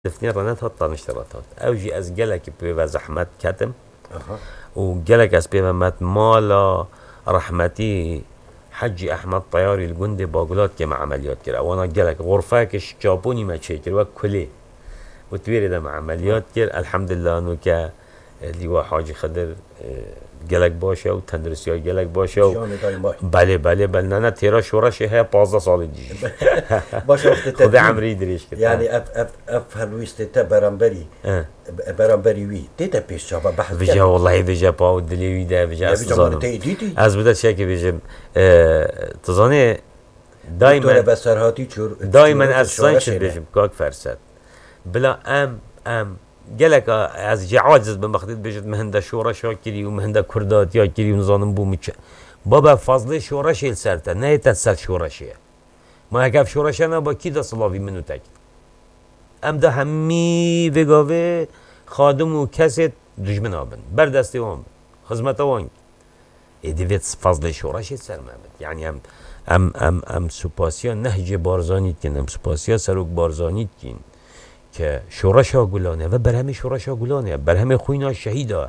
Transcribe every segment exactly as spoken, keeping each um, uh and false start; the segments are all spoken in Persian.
الاثنين رنات هطان اشتراطات اوجي از جلك بيبقى زحمت كتم أه. وجلك از بيبقى مات مالا رحمتي حجي احمد طياري الجندي باقولات كما عمليات كده وانا جلك غرفاكش جابوني ما تشيكر وكلي وتويري ده مع عمليات كده الحمد لله انه ك اللي هو حاجي خضر جلك باشه وتندرسي جلك باشه و... بله بله بله انا تيرا شورش هي پانزده سال دیگه باشه وقتی خدا عمری دریش کرد یعنی اف اف اف هلویست تا برانبری برانبری وی دیتا پیش جواب بحث بجا والله بجا با دلیوی ده بجا اصلا از بده شکی بجم تزانه دائما بسرهاتی چور دائما اصلا شد بجم کاک فرصت بلا ام ام جلك از جعاجز بمخدد بجد مهنده شورش ها کری و مهنده کردات یا کری و نظانم بو میچه بابا فضل شورش ایل سرته نه ایت سر شورشیه ما اگه شورشه نه با کی دا صلاوی منو تک ام ده همی وگاوه خادم و کسی دجمن آبن بردستی وان خدمت وان ایدویت فضل شورش ایل سر محمد یعنی ام ام ام ام سپاسیا نهج بارزانیت کن ام سپاسیا سروک بارزانیت کن که شورش ها گلانه و برهم شورش ها گلانه برهم خوینا شهیده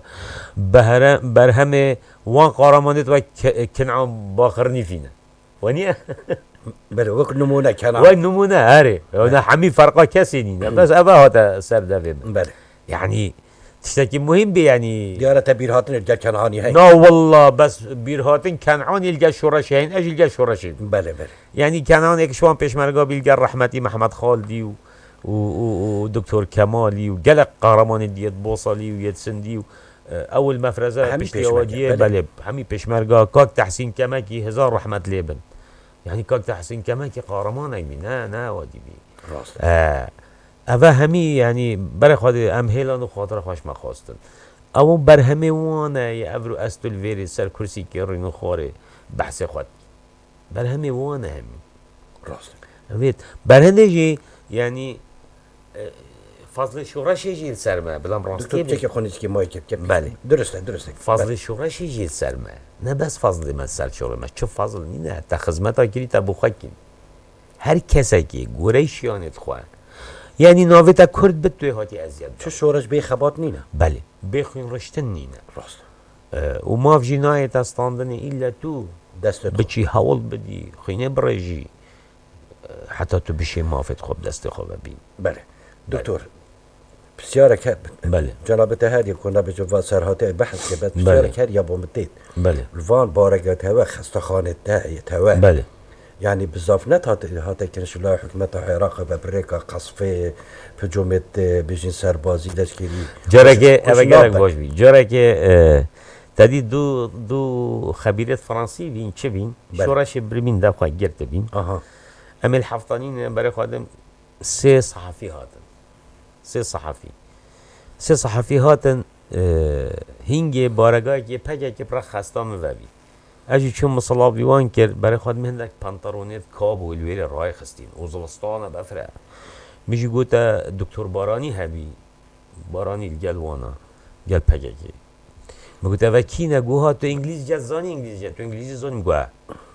برهم وان قارمانت و کنعان باخر نیفینه ونیه بله وقت نمونه کنعان وقت نمونه هره انا حمی فرقا کسی نینه بس اوه هاتا سر دویم بله يعني تشتكي مهم بي يعني ديارة بيرهاتن الجا كنعاني هاي لا والله بس بيرهاتن كنعان يلقى شورشين اجي يلقى شورشين بله بله يعني كنعان يك شوان بيشمرقا بيلقى رحمتي محمد خالدي و ودكتور كمالي وجلق قهرمان ديت بوصلي ويد سندي اول مفرزه بيشتي وديه بله همي بيشمرقا كاك تحسين كماكي هزار رحمه ليبن يعني كاك تحسين كماكي قهرمان اي نا نا ودي بي راست اه اوا همي يعني بري خود ام هيلان خاطر خوش ما خواستن او برهمي وانا يا ابرو استول فيري سر كرسي كيرينو خوري بحث خود برهمي وانا همي راست ويت برهندجي يعني فضل شورش يجي سرما بلام راسكي دكتور خونيش كي ماي كيف بله درسته درسته فضل شورش يجي سرما نه بس فضل من سر شورش ما شو فضل نينه تا خدمتا كري تا بوخاكي هر کسی که گوریش یانت خواه یعنی ناویتا کرد بد توی هاتی ازیاد چه شورش بی خبات نینه بله بخوین رشتن نینه راست و ماف جنایت استاندنی ایلا تو دست بچی حول بدی خینه برجی حتی تو بشی مافت خوب دست خوب بین بله دكتور بسيارة كات بله جنابته هذه كنا بجوا سرهاته بحث كبت بسيارة كات يا بومتيت بله الفان بارقت هوا خستخانة تاعي هوا بله يعني بزاف نت هات هات كنش لا حكومة العراق ببريكا قصفة هجومة بيجين سربازي دشكيري جركي أبى جرك باش بي جركي تدي دو دو خبيرات فرنسي بين چه بين شورش برمين دفعة جرت بين اها أما الحفظانين بري خادم سه صحفي هاتن سه صحفي سه صحفي هاتن هنگه بارگاه که پجه که برا خستام وبی اجی چون مصلاب وان کرد برای خود مهندک پانترونیت کاب و الویل رای خستین اوزلستانه بفره میجی گوتا دکتر بارانی هبی بارانی الگل وانا گل پجه که میگوتا و کی نگوها تو انگلیس جزانی انگلیس جد تو انگلیسی زانی گوه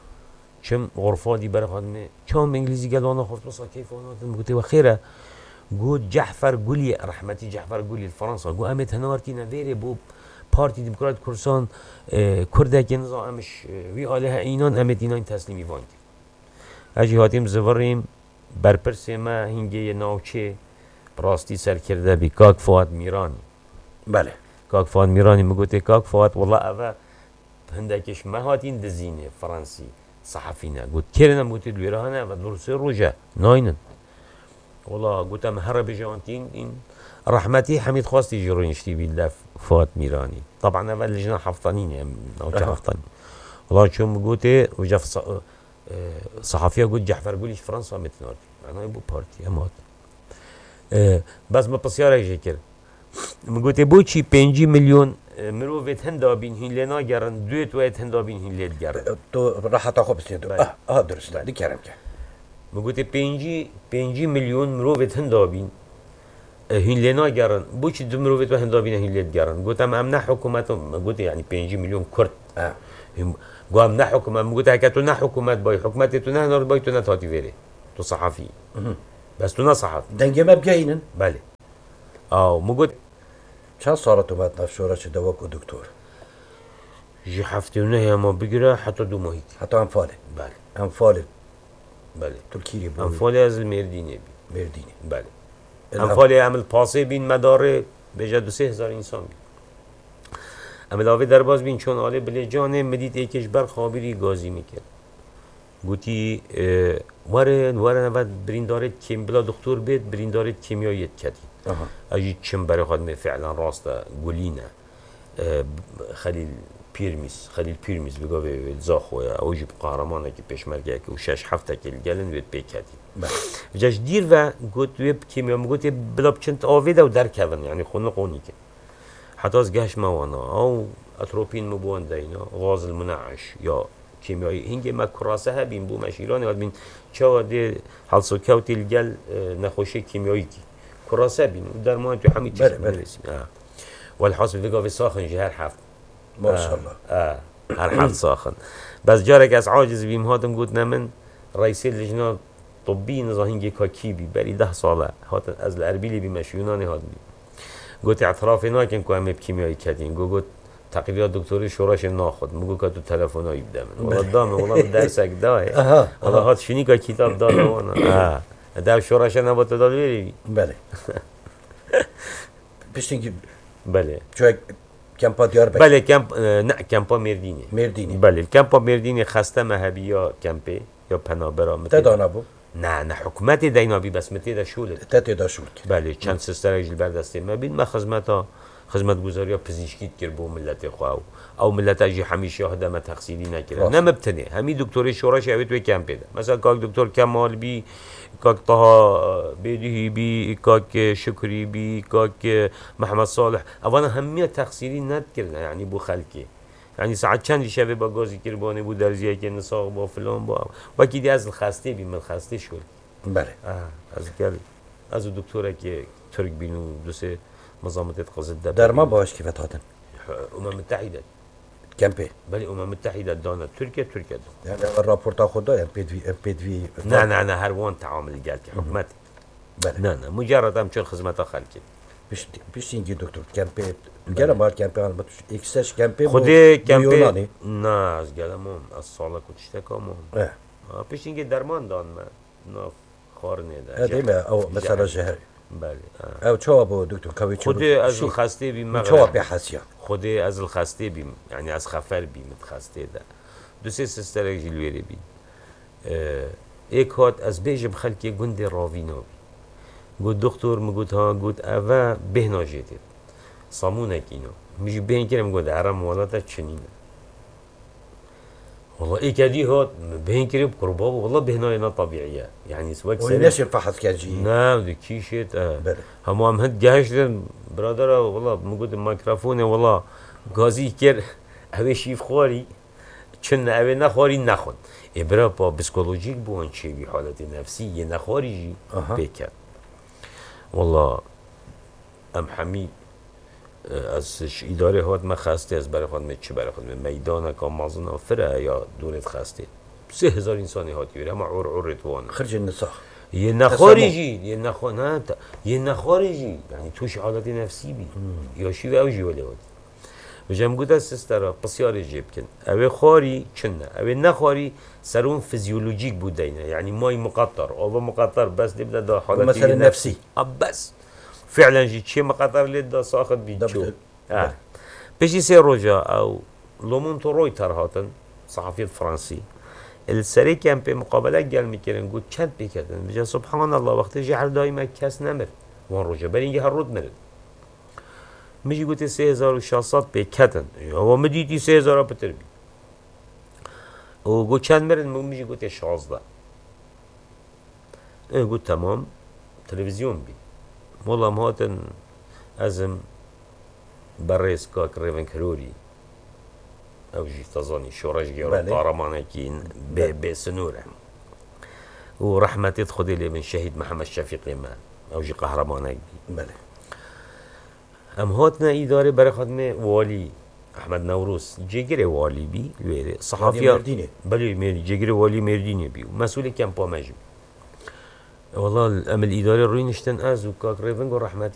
چم غرفا دی برای خود می چم انگلیسی گل وانا خفت بسا کیف وانا میگوتا و خیره گوت جعفر گولی رحمتی جعفر گولی الفرنسا گو امت هنوارتی نویره بوب پارتی دموکرات کردستان کرده که نظام امش وی آله اینان امت اینان تسلیمی وان کرد. اجی هاتیم زوریم برپرسی ما هنگه ناوچه براستی سر کرده بی کاک فواد میرانی. بله. کاک فواد میرانی مگوته کاک فواد والله اوه هندکش ما هاتین دزینه فرانسی صحفینه. گوت کردم گوتی دویرهانه و درسته روجه ناینن. والله گوتم هر بجوانتین این رحمتي حميد خواستي يجرون يشتي بالله فوات ميراني طبعا اول لجنه حفظانين يعني او حفظاني والله شو مقوتي وجا صحفيه قلت جعفر قولي فرنسا متنورتي انا ابو بارتي امات أه بس ما بسياره يجي كده مقوتي بوشي بنجي مليون مروفت هندا بين هين لنا جرن دوت ويت هندا بين هين ليت جرن تو راح تاخذ بس اه اه درست دي كلام كده مقوتي بنجي بنجي مليون مروفت هندا بين هين لنا جرن بوش دمروفت وهندا بين هين ليت جرن قلت ام امنا حكومتهم قلت يعني بنجي مليون كرد اه قو امنا حكومه قلت هكا تو حكومات باي حكومتي تو نه باي تو نتاتي فيري تو صحفي بس تو نه صحفی. دنگه ما بگینن. بله. آو مگود چند سالت اومد نف شورش دواک و دکتر؟ جی هفته و نه ما بگیره حتی دو ماهی. حتی انفاله. بله. انفاله. بله. ترکیه بود. انفاله از مردینه بی. مردینه. بله. انفاله عمل پاسه بین مداره به دو سه هزار انسان بی. عمل آوی در باز بین چون آله بله جانه مدید یکیش بر خابری گازی میکرد. گویی وارن وارن بعد بریندارت کیم بلا دکتر بید بریندارت کیمیاییت کردی. اجی چیم برای خود فعلا راسته گلینه خلیل پیرمیز خلیل پیرمیز بگو به زاخویا اوجی قهرمانه که پیشمرگه که وشش هفته که گلن وید بیکتی. جاش دیر و گوت ویب کیمیا مگوت بلا بچنت آویده و در کون یعنی خونه قونی که حتی از گهش موانا او اتروپین مبون دینا غاز المنعش یا کیمیایی هنگی ما کراسه ها بیم بو مشیرانی ها بین چه دی حلسو کوتی الگل نخوشی کیمیایی کی کراسه بیم در ما تو همین چیز میرسیم. والحاصل بگو به ساخن جهر هفت. ماشاءالله. آه هر هفت ساخن. بس جارك از عاجز بیم هاتم گوت نمن رئیس لجنه طبی نزاهنگی کاکیبی بری ده ساله هات از الاربیلی بیم مشیونانی هات بیم. گوت اعتراف ناکن که همه کیمیایی کردین گوت تقریبا دکتری شوراش ناخد مگو که تو تلفنایی بدم والله دامه والله درسک دای والله هات شنی که کتاب داد وانا داو شوراش نبات داد بری. بله. پشتینگی بله. چون کمپا دیار بک. بله کمپ نه کمپا مردینی. مردینی. بله کمپا مردینی خسته مهبی یا کمپی یا پنابرا مت. تدانا بو. نه نه حکومت دینابی بس متی دا شوله. تتی دا شول. بله چند سستر جل بردسته ما بین ما خدمتا خدمت گزاری ها پزشکیت کرد با ملت خواهو او ملت اجی همیشه هدم تقصیری نکرد نه مبتنه همی دکتری شوراش اوید توی کمپی ده مثلا کاک دکتر کمال بی کاک طه بیدهی بی کاک شکری بی کاک محمد صالح اوانا همی تقصیری نکرد یعنی بو خلکی یعنی ساعت چندی شبه با گازی کربانه بود درزیه که نساق با فلان با وکی دی از الخسته بی من خسته شد. بله. از کل از دکتره که ترک بینو دوسه مزامتت قصد در ما باش كيف هاتن؟ امم متحده كامبي بل امم متحده دانا تركيا تركيا دون. يعني الرابور تاخذ ام بي في ام بي في لا لا لا هروان تعامل قال كي حكومتي لا لا مجرد ام شو خدمتها خلكي باش باش تيجي دكتور كامبي قال مال كامبي انا اكساش كامبي خدي كامبي ناس قال مم الصاله كنت اشتكى مم اه باش تيجي درمان دان ما نا خارنه ده هذه او مثلا جهري بله او چه ابو دکتر کوی چه خودی از خسته بیم چه ابی حسیا خودی از خسته بیم یعنی از خفر بیم خسته ده دو سه سستر جلویری بی یک هات از بیجم خلکی گند راوینا بی گود دکتر مگود ها گود اوه بهنا جیتید سامونک اینو میشه بهن کرم گود عرم والاتا چنینه والله إيه كدي هاد بهين كريب قرباب والله بهنا هنا طبيعية يعني سواك سنة وليش الفحص كاجي نعم ذي كيشت آه هم هم هاد جاهش برادر والله موجود الميكروفون والله غازي كير أبي شيف خوري چن أبي نخوري نخون إبرا با بسكولوجيك بوان شيء بحالة نفسية نخوري بيكر والله أم حميد از اداره هات ما خسته از برای خود چه برای خود میدان کام مازن فره یا دونت خسته سه هزار انسانی هاتی بره اما عور عور توان خرج النساء یه نخارجی یه نخو نه یه نخارجی یعنی توش حالت نفسی بی یا شی و اوجی ولی هات بجم گفت از سسترا بسیار جیب کن اوه خاری چنه اوه نخاری سرون فیزیولوژیک بود اینه یعنی مای مقطر او مقطر بس نبدا دا حالت نفسی بس فعلا جي شيء مقاطر اللي دا ساخد بيجو اه بيجي سي روجا او لومونتو رويتر هاتن صحفي فرنسي السري كان بمقابله قال ميكرن قلت كانت بكذا بجا سبحان الله وقت جعل دائما كاس نمر وان روجا بلينجي هالرود مرد ميجي قلت سه هزار وشاصات بكذا هو مديتي سه هزار بتربي وقلت كان مرد ميجي قلت شازده ايه قلت تمام تلفزيون بي والله مهاتن ازم بريس كاك ريفن كروري او جي تظني شورش جيرو طارمانه كين بي سنوره ورحمة تدخل لي من شهيد محمد شفيقي ما او جي قهرمانه بله ام هاتنا اداره برای خدمه والي احمد نوروز جيجري والي بي لويري صحافيه مرديني بله مير جيجري والي مرديني بي مسؤول كامبا مجم والله الامل الاداري روی نشتن از و کاک ریون گو رحمتی